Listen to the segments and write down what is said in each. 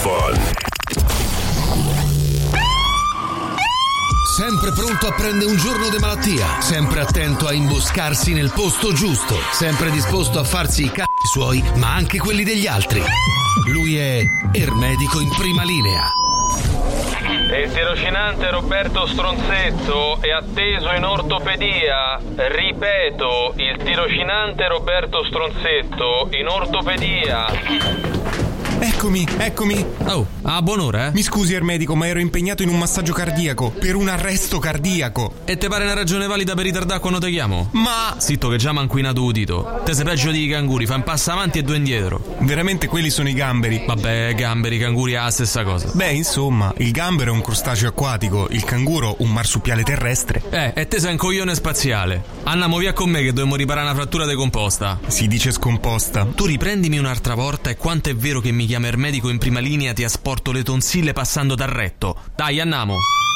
Sempre pronto a prendere un giorno di malattia, sempre attento a imboscarsi nel posto giusto, sempre disposto a farsi i cazzi suoi, ma anche quelli degli altri. Lui è Ermedico in prima linea. Il tirocinante Roberto Stronzetto è atteso in ortopedia. Ripeto, il tirocinante Roberto Stronzetto in ortopedia. Eccomi. Oh, a buon'ora, eh? Mi scusi, Ermedico, ma ero impegnato in un massaggio cardiaco, per un arresto cardiaco. E te pare una ragione valida per ritardare quando te chiamo? Ma... Zitto che già m'ha inquinato udito. Te sei peggio di canguri, fa un passo avanti e due indietro. Veramente quelli sono i gamberi? Vabbè, gamberi, canguri è la stessa cosa. Beh, insomma, il gambero è un crostaceo acquatico, il canguro un marsupiale terrestre. E te sei un coglione spaziale. Andiamo via con me che dobbiamo riparare una frattura decomposta. Si dice scomposta. Tu riprendimi un'altra volta e quanto è vero che mi chiama Ermedico in prima linea ti asporto le tonsille passando dal retto. Dai, andiamo.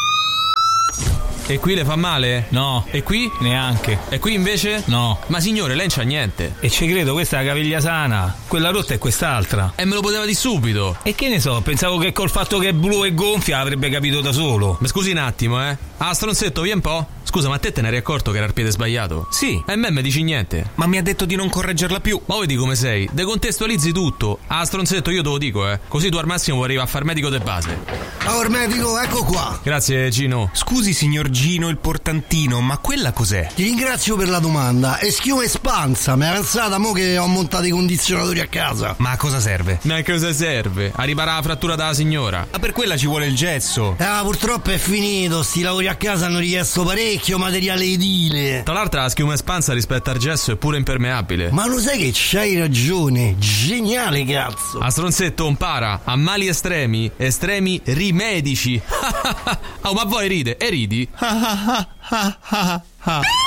E qui le fa male? No. E qui? Neanche. E qui invece? No. Ma signore, lei non c'ha niente. E ci credo, questa è la caviglia sana. Quella rotta è quest'altra. E me lo poteva di subito. E che ne so, pensavo che col fatto che è blu e gonfia avrebbe capito da solo. Ma scusi un attimo, Ah, Stronzetto, vieni un po'. Scusa, ma te ne eri accorto che era il piede sbagliato? Sì. E a me dici niente. Ma mi ha detto di non correggerla più. Ma vedi come sei? Decontestualizzi tutto. Ah, Stronzetto, io te lo dico, Così tu al massimo arrivi a far medico de base. Oh, Ermedico, ecco qua. Grazie, Gino. Scusi, signor Gino, il portantino, ma quella cos'è? Ti ringrazio per la domanda. È schiuma espansa. Mi è pensata mo che ho montato i condizionatori a casa. Ma a cosa serve? Ma a cosa serve? A riparare la frattura della signora. Ma per quella ci vuole il gesso. Purtroppo è finito. Sti lavori a casa hanno richiesto parecchio materiale edile. Tra l'altro la schiuma espansa rispetto al gesso è pure impermeabile. Ma lo sai che c'hai ragione? Geniale, cazzo. A Stronzetto impara a mali estremi rimedici. Oh, ma voi ride e ridi?